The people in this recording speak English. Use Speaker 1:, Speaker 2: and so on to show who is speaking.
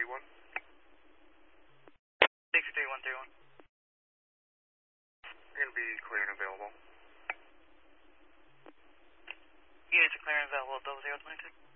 Speaker 1: 63131.
Speaker 2: 63131.
Speaker 1: You're going to be clear and available.
Speaker 2: Units are clear and available, 0022.